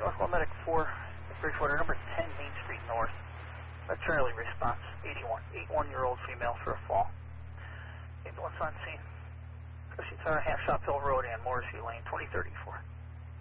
Northwell Medic 4, Bridgewater, number 10 Main Street North. Charlie response, 81-year-old female for a fall. Ambulance on scene. Crescent Tower, Half Shop Hill Road and Morrissey Lane, 2034.